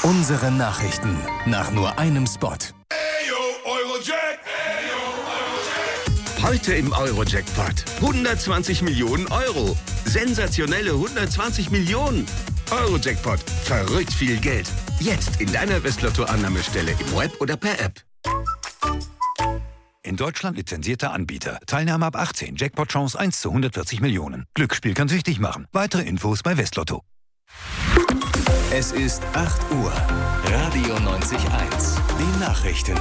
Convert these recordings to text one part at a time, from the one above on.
Unsere Nachrichten nach nur einem Spot. Heute im Euro-Jackpot 120 Millionen Euro. Sensationelle 120 Millionen. Euro-Jackpot. Verrückt viel Geld. Jetzt in deiner Westlotto-Annahmestelle im Web oder per App. In Deutschland lizenzierter Anbieter. Teilnahme ab 18. Jackpot-Chance 1 zu 140 Millionen. Glücksspiel kann süchtig machen. Weitere Infos bei Westlotto. Es ist 8 Uhr. Radio 90.1. Die Nachrichten.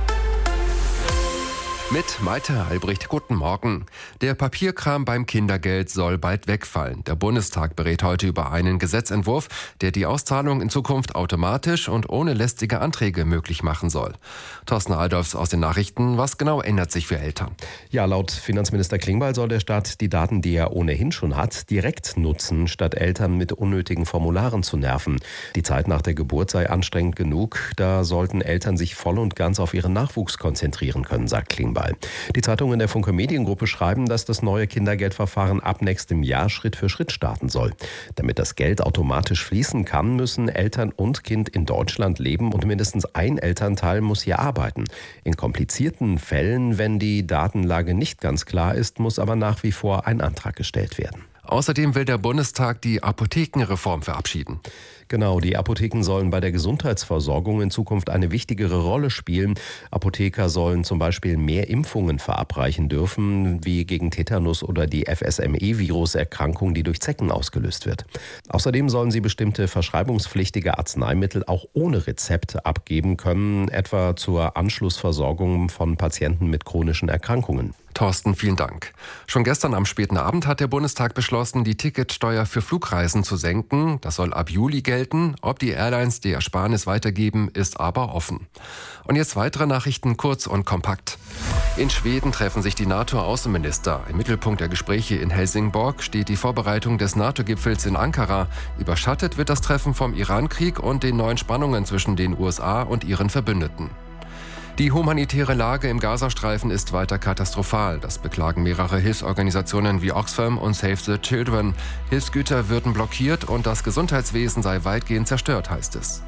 Mit Maite Albrecht, guten Morgen. Der Papierkram beim Kindergeld soll bald wegfallen. Der Bundestag berät heute über einen Gesetzentwurf, der die Auszahlung in Zukunft automatisch und ohne lästige Anträge möglich machen soll. Thorsten Aldolfs aus den Nachrichten. Was genau ändert sich für Eltern? Ja, laut Finanzminister Klingbeil soll der Staat die Daten, die er ohnehin schon hat, direkt nutzen, statt Eltern mit unnötigen Formularen zu nerven. Die Zeit nach der Geburt sei anstrengend genug. Da sollten Eltern sich voll und ganz auf ihren Nachwuchs konzentrieren können, sagt Klingbeil. Die Zeitungen der Funke Mediengruppe schreiben, dass das neue Kindergeldverfahren ab nächstem Jahr Schritt für Schritt starten soll. Damit das Geld automatisch fließen kann, müssen Eltern und Kind in Deutschland leben und mindestens ein Elternteil muss hier arbeiten. In komplizierten Fällen, wenn die Datenlage nicht ganz klar ist, muss aber nach wie vor ein Antrag gestellt werden. Außerdem will der Bundestag die Apothekenreform verabschieden. Genau, die Apotheken sollen bei der Gesundheitsversorgung in Zukunft eine wichtigere Rolle spielen. Apotheker sollen zum Beispiel mehr Impfungen verabreichen dürfen, wie gegen Tetanus oder die FSME-Viruserkrankung, die durch Zecken ausgelöst wird. Außerdem sollen sie bestimmte verschreibungspflichtige Arzneimittel auch ohne Rezept abgeben können, etwa zur Anschlussversorgung von Patienten mit chronischen Erkrankungen. Thorsten, vielen Dank. Schon gestern am späten Abend hat der Bundestag beschlossen, die Ticketsteuer für Flugreisen zu senken. Das soll ab Juli gelten. Ob die Airlines die Ersparnis weitergeben, ist aber offen. Und jetzt weitere Nachrichten, kurz und kompakt. In Schweden treffen sich die NATO-Außenminister. Im Mittelpunkt der Gespräche in Helsingborg steht die Vorbereitung des NATO-Gipfels in Ankara. Überschattet wird das Treffen vom Iran-Krieg und den neuen Spannungen zwischen den USA und ihren Verbündeten. Die humanitäre Lage im Gazastreifen ist weiter katastrophal. Das beklagen mehrere Hilfsorganisationen wie Oxfam und Save the Children. Hilfsgüter würden blockiert und das Gesundheitswesen sei weitgehend zerstört, heißt es.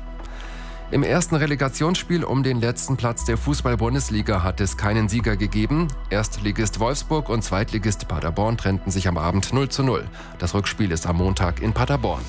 Im ersten Relegationsspiel um den letzten Platz der Fußball-Bundesliga hat es keinen Sieger gegeben. Erstligist Wolfsburg und Zweitligist Paderborn trennten sich am Abend 0:0. Das Rückspiel ist am Montag in Paderborn.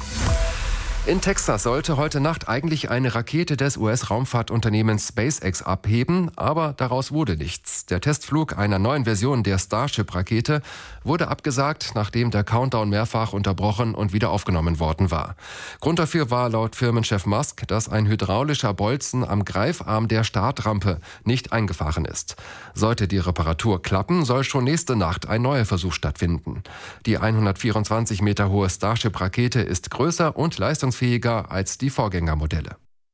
In Texas sollte heute Nacht eigentlich eine Rakete des US-Raumfahrtunternehmens SpaceX abheben, aber daraus wurde nichts. Der Testflug einer neuen Version der Starship-Rakete wurde abgesagt, nachdem der Countdown mehrfach unterbrochen und wieder aufgenommen worden war. Grund dafür war laut Firmenchef Musk, dass ein hydraulischer Bolzen am Greifarm der Startrampe nicht eingefahren ist. Sollte die Reparatur klappen, soll schon nächste Nacht ein neuer Versuch stattfinden. Die 124 Meter hohe Starship-Rakete ist größer und leistungsfähiger als die Vorgängermodelle.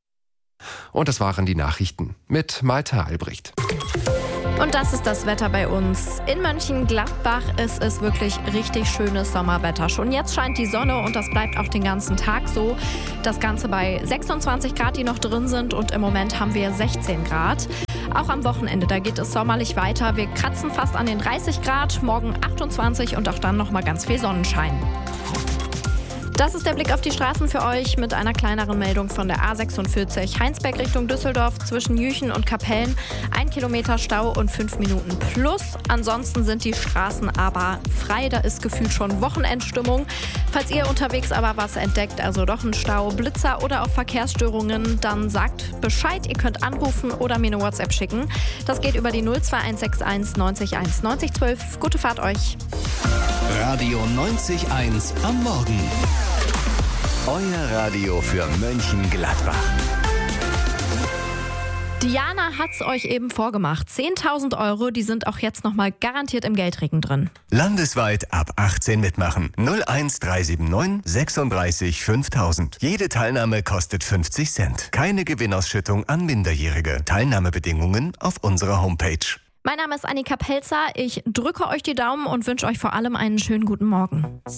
Und das waren die Nachrichten mit Maite Albrecht. Und das ist das Wetter bei uns. In Mönchengladbach ist es wirklich richtig schönes Sommerwetter. Schon jetzt scheint die Sonne und das bleibt auch den ganzen Tag so. Das Ganze bei 26 Grad, die noch drin sind, und im Moment haben wir 16 Grad. Auch am Wochenende, da geht es sommerlich weiter. Wir kratzen fast an den 30 Grad, morgen 28 und auch dann nochmal ganz viel Sonnenschein. Das ist der Blick auf die Straßen für euch mit einer kleineren Meldung von der A46 Heinsberg Richtung Düsseldorf zwischen Jüchen und Kapellen. 1 Kilometer Stau und 5 Minuten plus. Ansonsten sind die Straßen aber frei. Da ist gefühlt schon Wochenendstimmung. Falls ihr unterwegs aber was entdeckt, also doch einen Stau, Blitzer oder auch Verkehrsstörungen, dann sagt Bescheid. Ihr könnt anrufen oder mir eine WhatsApp schicken. Das geht über die 02161 90 1 90 12. Gute Fahrt euch. Radio 90.1 am Morgen. Euer Radio für Mönchengladbach. Diana hat's euch eben vorgemacht. 10.000 Euro, die sind auch jetzt nochmal garantiert im Geldregen drin. Landesweit ab 18 mitmachen. 01379 36 5000. Jede Teilnahme kostet 50 Cent. Keine Gewinnausschüttung an Minderjährige. Teilnahmebedingungen auf unserer Homepage. Mein Name ist Annika Pelzer. Ich drücke euch die Daumen und wünsche euch vor allem einen schönen guten Morgen.